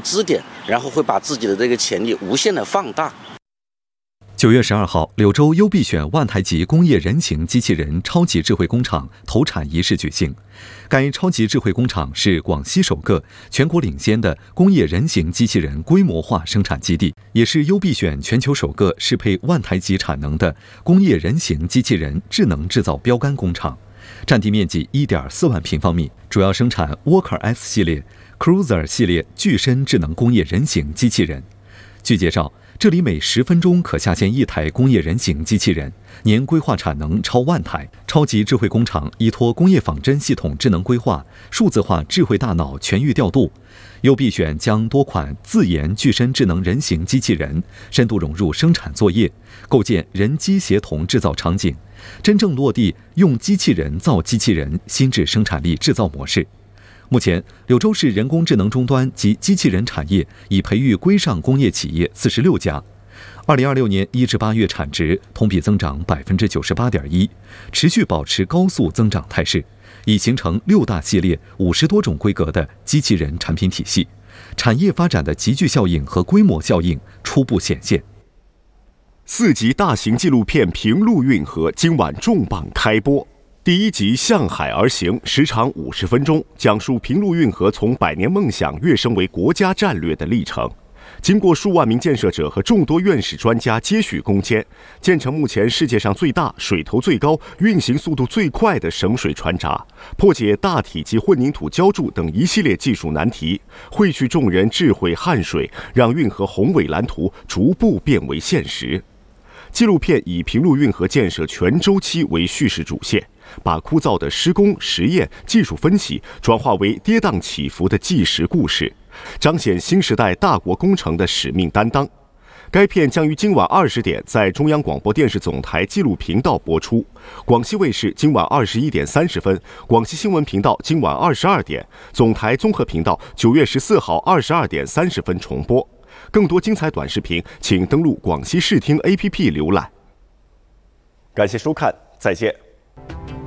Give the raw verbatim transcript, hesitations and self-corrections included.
支点，然后会把自己的这个潜力无限的放大。 九月十二号，柳州优必选万台级工业人形机器人超级智慧工厂投产仪式举行。该超级智慧工厂是广西首个、全国领先的工业人形机器人规模化生产基地，也是优必选全球首个适配万台级产能的工业人形机器人智能制造标杆工厂。占地面积 一点四万平方米，主要生产 Walker S 系列、Cruiser 系列具身智能工业人形机器人。据介绍，这里每十分钟可下线一台工业人形机器人，年规划产能超万台。超级智慧工厂依托工业仿真系统智能规划、数字化智慧大脑全域调度，优必选将多款自研具身智能人形机器人深度融入生产作业，构建人机协同制造场景，真正落地用机器人造机器人新质生产力制造模式。目前，柳州市人工智能终端及机器人产业已培育规上工业企业四十六家。二零二六年一至八月产值同比增长百分之九十八点一，持续保持高速增长态势，已形成六大系列、五十多种规格的机器人产品体系，产业发展的集聚效应和规模效应初步显现。 四集大型纪录片《平陆运河》今晚重磅开播。第一集《向海而行》时长五十分钟，讲述平陆运河从百年梦想跃升为国家战略的历程。经过数万名建设者和众多院士专家接续攻坚，建成目前世界上最大、水头最高、运行速度最快的省水船闸，破解大体积混凝土浇筑等一系列技术难题，汇聚众人智慧汗水，让运河宏伟蓝图逐步变为现实。纪录片以平陆运河建设全周期为叙事主线，把枯燥的施工、实验、技术分析转化为跌宕起伏的纪实故事，彰显新时代大国工程的使命担当。该片将于今晚二十点在中央广播电视总台纪录频道播出，广西卫视今晚二十一点三十分，广西新闻频道今晚二十二点，总台综合频道九月十四号二十二点三十分重播。更多精彩短视频，请登录广西视听 A P P 浏览。感谢收看，再见。